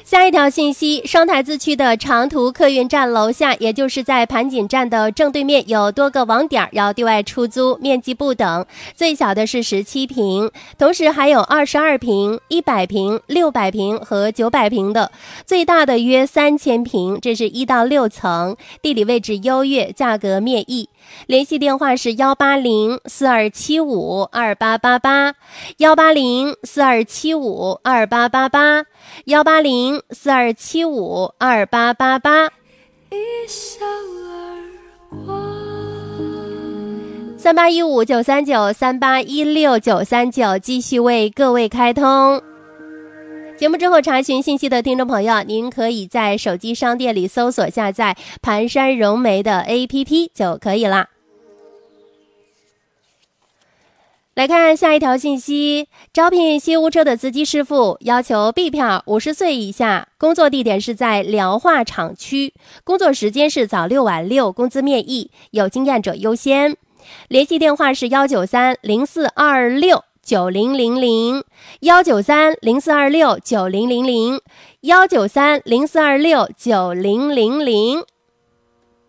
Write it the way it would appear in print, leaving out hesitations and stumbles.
下一条信息，双台自区的长途客运站楼下，也就是在盘锦站的正对面，有多个网点要对外出租，面积不等，最小的是17平，同时还有22平、100平、600平和900平的，最大的约3000平，这是1到6层，地理位置优越，价格面议。联系电话是180-4275-2888，180-4275-2888，180-4275-2888。一笑而过。3815-939-3816-939继续为各位开通。节目之后查询信息的听众朋友，您可以在手机商店里搜索下载盘山融媒的 APP 就可以了。来看下一条信息，招聘西屋车的司机师傅，要求 B 票50岁以下，工作地点是在辽化厂区，工作时间是早6晚6，工资面议，有经验者优先。联系电话是193-0426-9000，193-0426-9000，193-0426-9000。